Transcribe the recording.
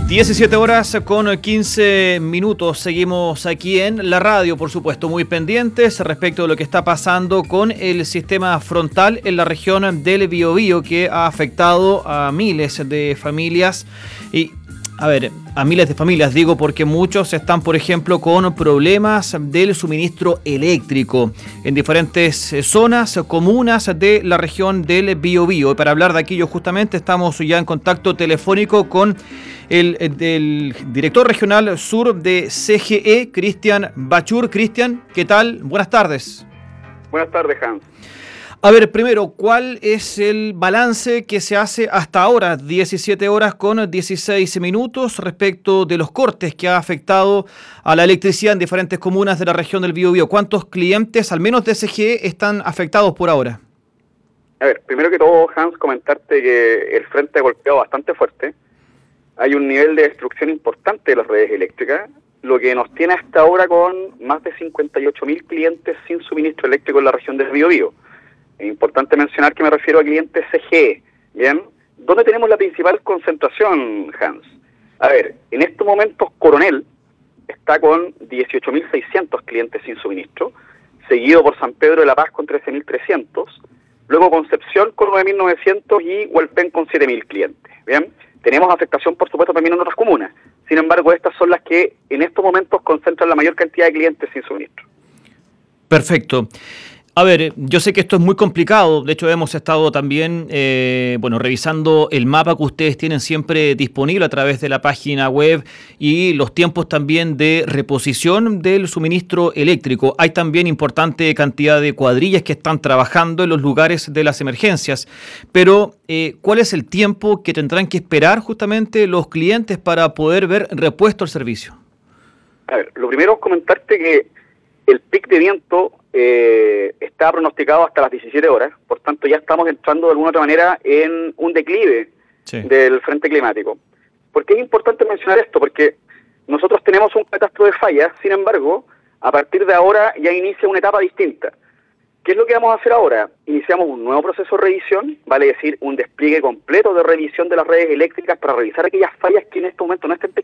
17 horas con 15 minutos. Seguimos aquí en la radio, por supuesto, muy pendientes respecto de lo que está pasando con el sistema frontal en la región del Biobío, que ha afectado a miles de familias y a miles de familias, digo, porque muchos están, por ejemplo, con problemas del suministro eléctrico en diferentes zonas, comunas de la región del Biobío. Y para hablar de aquello justamente estamos ya en contacto telefónico con el director regional sur de CGE, Cristian Bachur. Cristian, ¿qué tal? Buenas tardes. Buenas tardes, Hans. A ver, primero, ¿cuál es el balance que se hace hasta ahora, 17 horas con 16 minutos, respecto de los cortes que ha afectado a la electricidad en diferentes comunas de la región del Biobío? ¿Cuántos clientes, al menos de CGE, están afectados por ahora? A ver, primero que todo, Hans, comentarte que el frente ha golpeado bastante fuerte. Hay un nivel de destrucción importante de las redes eléctricas, lo que nos tiene hasta ahora con más de 58.000 clientes sin suministro eléctrico en la región del Biobío. Es importante mencionar que me refiero a clientes CGE, ¿bien? ¿Dónde tenemos la principal concentración, Hans? A ver, en estos momentos Coronel está con 18.600 clientes sin suministro, seguido por San Pedro de la Paz con 13.300, luego Concepción con 9.900 y Hualpén con 7.000 clientes, ¿bien? Tenemos afectación, por supuesto, también en otras comunas. Sin embargo, estas son las que en estos momentos concentran la mayor cantidad de clientes sin suministro. Perfecto. A ver, yo sé que esto es muy complicado, de hecho hemos estado también revisando el mapa que ustedes tienen siempre disponible a través de la página web y los tiempos también de reposición del suministro eléctrico. Hay también importante cantidad de cuadrillas que están trabajando en los lugares de las emergencias, pero ¿cuál es el tiempo que tendrán que esperar justamente los clientes para poder ver repuesto el servicio? A ver, lo primero es comentarte que el pic de viento está pronosticado hasta las 17 horas, por tanto ya estamos entrando de alguna otra manera en un declive del frente climático. ¿Por qué es importante mencionar esto? Porque nosotros tenemos un catastro de fallas, sin embargo, a partir de ahora ya inicia una etapa distinta. ¿Qué es lo que vamos a hacer ahora? Iniciamos un nuevo proceso de revisión, vale decir, un despliegue completo de revisión de las redes eléctricas para revisar aquellas fallas que en este momento no estén